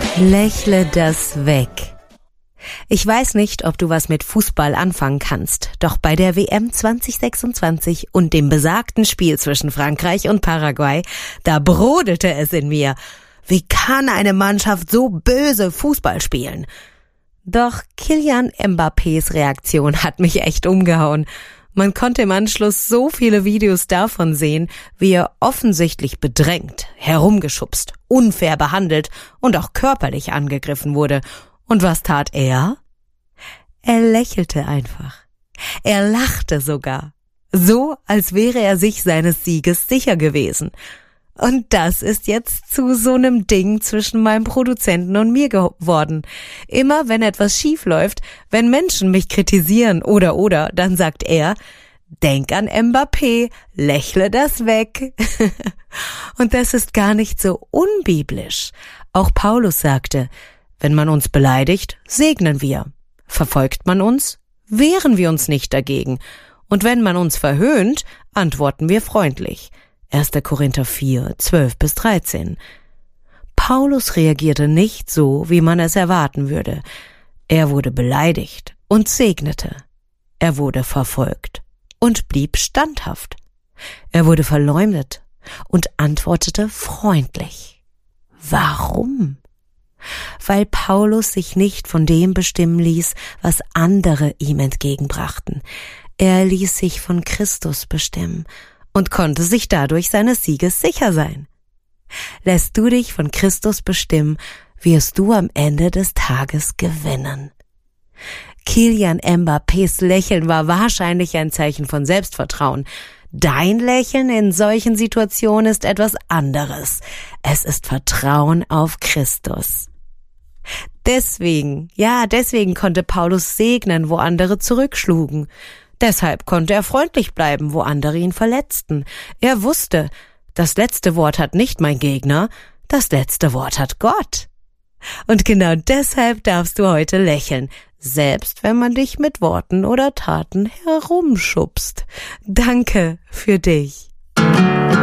Lächle das weg. Ich weiß nicht, ob du was mit Fußball anfangen kannst, doch bei der WM 2026 und dem besagten Spiel zwischen Frankreich und Paraguay, da brodelte es in mir. Wie kann eine Mannschaft so böse Fußball spielen? Doch Kylian Mbappés Reaktion hat mich echt umgehauen. Man konnte im Anschluss so viele Videos davon sehen, wie er offensichtlich bedrängt, herumgeschubst, unfair behandelt und auch körperlich angegriffen wurde. Und was tat er? Er lächelte einfach. Er lachte sogar. So, als wäre er sich seines Sieges sicher gewesen. Und das ist jetzt zu so einem Ding zwischen meinem Produzenten und mir geworden. Immer wenn etwas schief läuft, wenn Menschen mich kritisieren oder, dann sagt er, denk an Mbappé, lächle das weg. Und das ist gar nicht so unbiblisch. Auch Paulus sagte, wenn man uns beleidigt, segnen wir. Verfolgt man uns, wehren wir uns nicht dagegen. Und wenn man uns verhöhnt, antworten wir freundlich. 1. Korinther 4, 12-13. Paulus reagierte nicht so, wie man es erwarten würde. Er wurde beleidigt und segnete. Er wurde verfolgt und blieb standhaft. Er wurde verleumdet und antwortete freundlich. Warum? Weil Paulus sich nicht von dem bestimmen ließ, was andere ihm entgegenbrachten. Er ließ sich von Christus bestimmen und konnte sich dadurch seines Sieges sicher sein. Lässt du dich von Christus bestimmen, wirst du am Ende des Tages gewinnen. Kylian Mbappés Lächeln war wahrscheinlich ein Zeichen von Selbstvertrauen. Dein Lächeln in solchen Situationen ist etwas anderes. Es ist Vertrauen auf Christus. Deswegen konnte Paulus segnen, wo andere zurückschlugen. Deshalb konnte er freundlich bleiben, wo andere ihn verletzten. Er wusste, das letzte Wort hat nicht mein Gegner, das letzte Wort hat Gott. Und genau deshalb darfst du heute lächeln, selbst wenn man dich mit Worten oder Taten herumschubst. Danke für dich.